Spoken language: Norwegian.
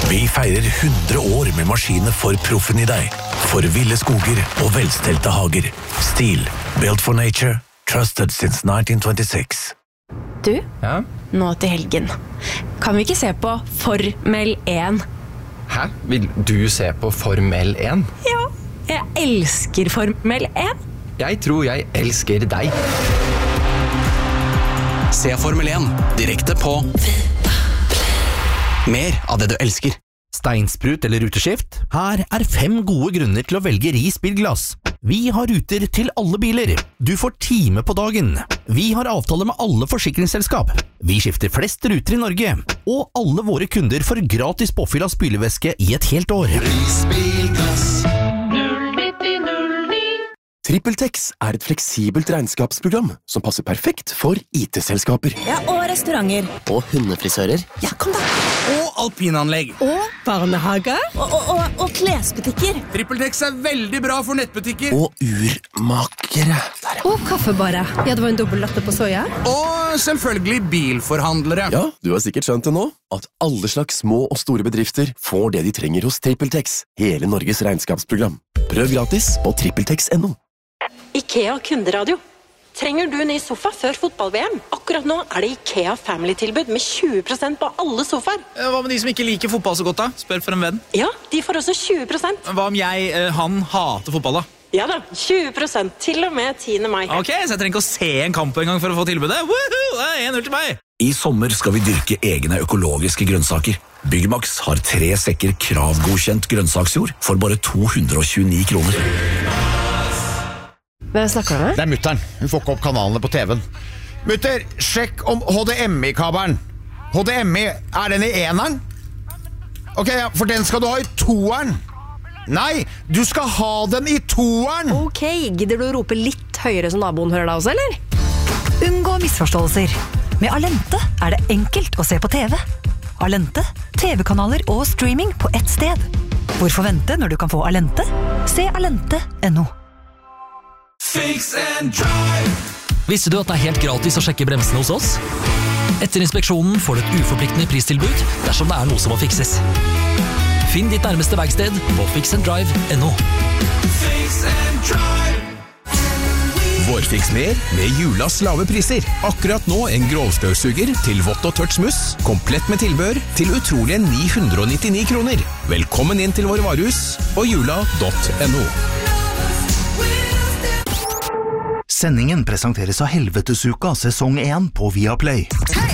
Vi feirer 100 år med maskinene for proffen i deg. For ville skoger og velstelte hager. Stil, built for nature, trusted since 1926. Du, nå til helgen. Kan vi ikke se på Formel 1? Hæ? Vil du se på Formel 1? Ja, jeg elsker Formel 1. Jeg tror jeg elsker deg. Se Formel 1 direkte på Mer av det du elsker. Steinsprut eller ruteskift? Her 5 gode grunner til å velge Ris bilglass. Vi har ruter til alle biler. Du får time på dagen. Vi har avtale med alle forsikringsselskap. Vi skifter flest ruter i Norge. Og alle våre kunder får gratis påfyll av spylevæske i et helt år. Ris bilglass. TrippelTex et fleksibelt regnskapsprogram som passer perfekt for IT-selskaper. Ja, og restauranter. Og hundefrisører. Ja, kom da. Og alpinanlegg. Og barnehager. Og klesbutikker. TrippelTex veldig bra for nettbutikker. Og urmakere. Og kaffebare. Ja, det var en dobbelt latte på soja. Og selvfølgelig bilforhandlere. Ja, du har sikkert skjønt det nå, at alle slags små og store bedrifter får det de trenger hos TrippelTex. Hele Norges regnskapsprogram. Prøv gratis på TrippelTex.no. IKEA kunderadio. Trenger du ny sofa før fotball-VM? Akkurat nå det IKEA Family-tilbud med 20% på alle sofaer. Hva med de som ikke liker fotball så godt da? Spør for en venn. Ja, de får også 20%. Hva om han hater fotball da? Ja da, 20% til og med 10. mai. Ok, så jeg trenger ikke å se en kamp en gang for å få tilbudet. Woohoo! Det 1-0 til meg! I sommer skal vi dyrke egne økologiske grønnsaker. Byggmax har 3 sekker kravgodkjent grønnsaksjord for bare 229 kroner. Hvem snakker du med? Det mutteren. Hun får ikke opp kanalene på TV-en. Mutter, sjekk om HDMI-kabelen. HDMI, den i eneren? Ok, ja, for den skal du ha i toeren. Nei, du skal ha den i toeren. Ok, gidder du å rope litt høyere som naboen hører deg også, eller? Unngå misforståelser. Med Alente det enkelt å se på TV. Alente, TV-kanaler og streaming på ett sted. Hvorfor vente når du kan få Alente? Se alente.no. Fix and drive. Visste du at det helt gratis å sjekke bremsene hos oss? Etter inspeksjonen får du et uforpliktende pristilbud dersom det noe som må fikses. Finn ditt nærmeste verksted på fixanddrive.no. Fix and drive. Vårfiks mer med julas lave priser. Akkurat nå en grovstøvsuger til vått og tørt smuss, komplett med tilbør til utrolige 999 kroner. Velkommen inn til vår varehus og jula.no. Sendingen presenteres av Helvetesuka sesong 1 på Viaplay.